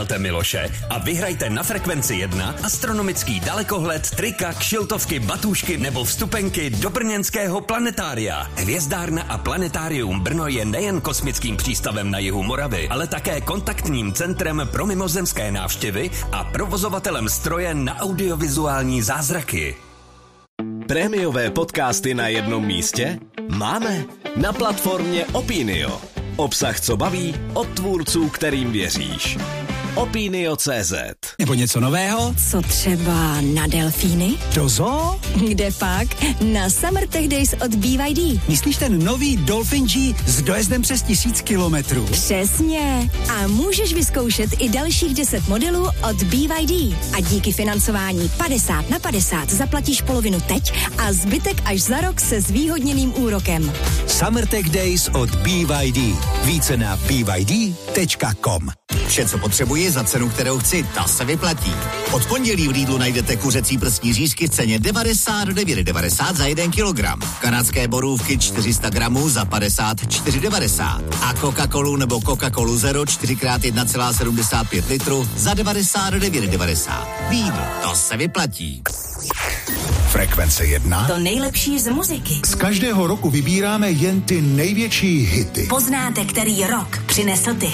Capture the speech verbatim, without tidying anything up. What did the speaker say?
Miloše a vyhrajte na Frekvenci jedna astronomický dalekohled, trika, kšiltovky, batůžky nebo vstupenky do brněnského planetária. Hvězdárna a Planetárium Brno je nejen kosmickým přístavem na jihu Moravy, ale také kontaktním centrem pro mimozemské návštěvy a provozovatelem stroje na audiovizuální zázraky. Prémiové podcasty na jednom místě? Máme na platformě Opinio. Obsah, co baví, od tvůrců, kterým věříš. Opinio tečka cé zet. Nebo něco nového? Co třeba na delfíny? Do zoo? Kde pak? Na Summer Tech Days od B Y D. Myslíš ten nový Dolphin G s dojezdem přes tisíc kilometrů? Přesně. A můžeš vyzkoušet i dalších deset modelů od B Y D. A díky financování padesát na padesát zaplatíš polovinu teď a zbytek až za rok se zvýhodněným úrokem. Summer Tech Days od B Y D. Více na b y d tečka com. Vše, co potřebuji za cenu, kterou chci, ta se vyplatí. Od pondělí v Lidlu najdete kuřecí prsní řízky v ceně devadesát devět devadesát za jeden kilogram. Kanadské borůvky čtyři sta gramů za padesát čtyři devadesát. A Coca-Colu nebo Coca-Colu Zero čtyři krát jedna celá sedmdesát pět litru za devadesát devět devadesát. Lidl, to se vyplatí. Frekvence jedna. To nejlepší z muziky. Z každého roku vybíráme jen ty největší hity. Poznáte, který rok přinesl ty